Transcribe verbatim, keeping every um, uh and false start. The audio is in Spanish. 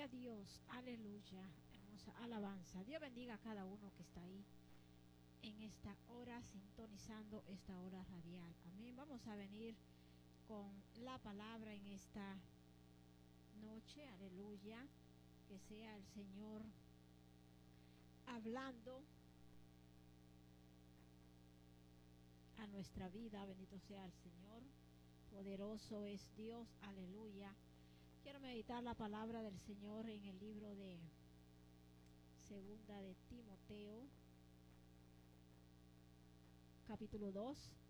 Gloria a Dios, aleluya, hermosa alabanza. Dios bendiga a cada uno que está ahí en esta hora, sintonizando esta hora radial. Amén. Vamos a venir con la palabra en esta noche, aleluya. Que sea el Señor hablando a nuestra vida. Bendito sea el Señor. Poderoso es Dios, aleluya. Quiero meditar la palabra del Señor en el libro de Segunda de Timoteo, capítulo dos,